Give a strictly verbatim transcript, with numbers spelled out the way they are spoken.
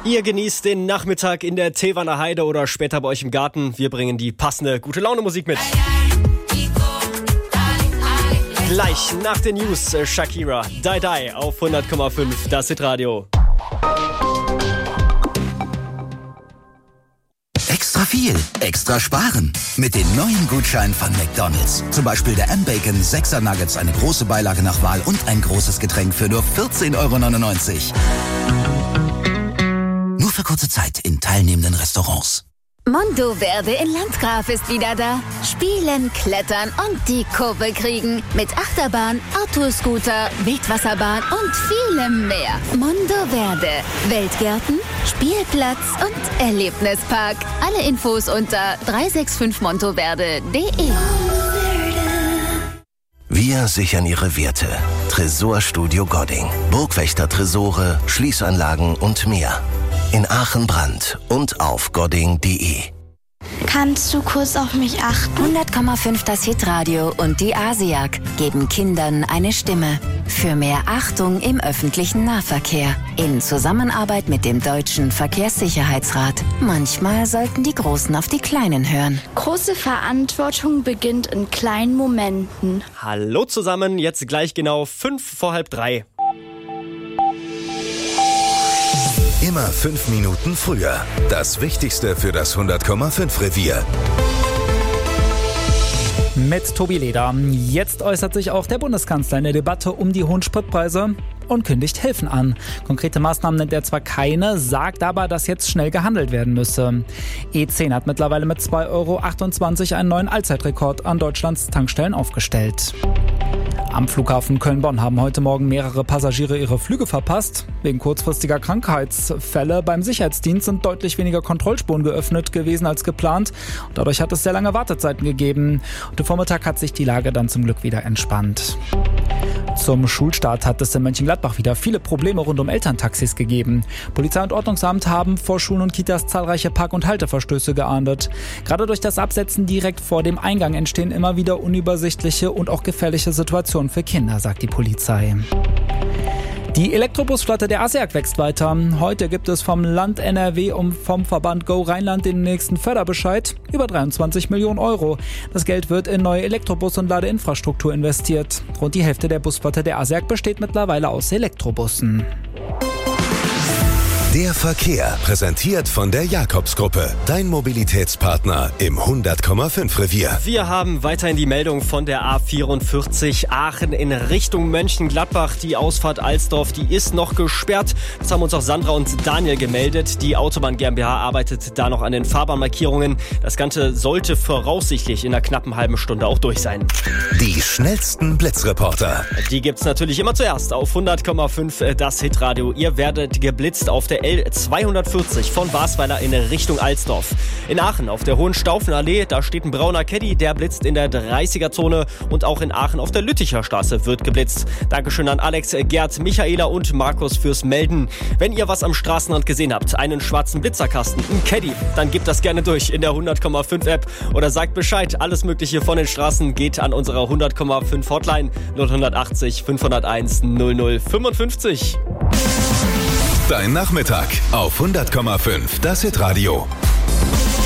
Ihr genießt den Nachmittag in der Teewanner Heide oder später bei euch im Garten. Wir bringen die passende Gute-Laune-Musik mit. Gleich nach den News Shakira, Die Die auf hundert Komma fünf, das Hitradio. Extra viel, extra sparen. Mit den neuen Gutscheinen von McDonald's. Zum Beispiel der M-Bacon sechser Nuggets, eine große Beilage nach Wahl und ein großes Getränk für nur vierzehn Euro neunundneunzig. Nur für kurze Zeit in teilnehmenden Restaurants. Mondoverde in Landgraf ist wieder da. Spielen, klettern und die Kurve kriegen. Mit Achterbahn, Autoscooter, Wildwasserbahn und vielem mehr. Mondoverde. Weltgärten, Spielplatz und Erlebnispark. Alle Infos unter drei sechs fünf montoverde punkt de. Wir sichern Ihre Werte. Tresorstudio Godding. Burgwächter-Tresore, Schließanlagen und mehr. In Aachen Brand und auf godding punkt de. Kannst du kurz auf mich achten? hundert Komma fünf das Hitradio und die ASIAG geben Kindern eine Stimme. Für mehr Achtung im öffentlichen Nahverkehr. In Zusammenarbeit mit dem Deutschen Verkehrssicherheitsrat. Manchmal sollten die Großen auf die Kleinen hören. Große Verantwortung beginnt in kleinen Momenten. Hallo zusammen, jetzt gleich genau fünf vor halb drei. Immer fünf Minuten früher. Das Wichtigste für das hundert Komma fünf Revier. Mit Tobi Leder. Jetzt äußert sich auch der Bundeskanzler in der Debatte um die hohen Spritpreise und kündigt Hilfen an. Konkrete Maßnahmen nennt er zwar keine, sagt aber, dass jetzt schnell gehandelt werden müsse. E zehn hat mittlerweile mit zwei Euro achtundzwanzig einen neuen Allzeitrekord an Deutschlands Tankstellen aufgestellt. Am Flughafen Köln-Bonn haben heute Morgen mehrere Passagiere ihre Flüge verpasst. Wegen kurzfristiger Krankheitsfälle beim Sicherheitsdienst sind deutlich weniger Kontrollspuren geöffnet gewesen als geplant. Und dadurch hat es sehr lange Wartezeiten gegeben. Heute Vormittag hat sich die Lage dann zum Glück wieder entspannt. Zum Schulstart hat es in Mönchengladbach wieder viele Probleme rund um Elterntaxis gegeben. Polizei und Ordnungsamt haben vor Schulen und Kitas zahlreiche Park- und Halteverstöße geahndet. Gerade durch das Absetzen direkt vor dem Eingang entstehen immer wieder unübersichtliche und auch gefährliche Situationen für Kinder, sagt die Polizei. Die Elektrobusflotte der ASIAG wächst weiter. Heute gibt es vom Land N R W und vom Verband Go Rheinland den nächsten Förderbescheid. Über dreiundzwanzig Millionen Euro. Das Geld wird in neue Elektrobus- und Ladeinfrastruktur investiert. Rund die Hälfte der Busflotte der ASIAG besteht mittlerweile aus Elektrobussen. Der Verkehr, präsentiert von der Jakobsgruppe. Dein Mobilitätspartner im hundert Komma fünf Revier. Wir haben weiterhin die Meldung von der A vierundvierzig Aachen in Richtung Mönchengladbach. Die Ausfahrt Alsdorf, die ist noch gesperrt. Das haben uns auch Sandra und Daniel gemeldet. Die Autobahn GmbH arbeitet da noch an den Fahrbahnmarkierungen. Das Ganze sollte voraussichtlich in einer knappen halben Stunde auch durch sein. Die schnellsten Blitzreporter. Die gibt's natürlich immer zuerst auf hundert Komma fünf das Hitradio. Ihr werdet geblitzt auf der L zweihundertvierzig von Wasweiler in Richtung Alsdorf. In Aachen auf der Hohenstaufenallee, da steht ein brauner Caddy, der blitzt in der dreißiger-Zone und auch in Aachen auf der Lütticher Straße wird geblitzt. Dankeschön an Alex, Gerd, Michaela und Markus fürs Melden. Wenn ihr was am Straßenrand gesehen habt, einen schwarzen Blitzerkasten, ein Caddy, dann gebt das gerne durch in der hundert Komma fünf App oder sagt Bescheid. Alles Mögliche von den Straßen geht an unserer hundert Komma fünf Hotline null achtzig fünfhunderteins null null fünfundfünfzig. Dein Nachmittag auf hundert Komma fünf, das Hitradio.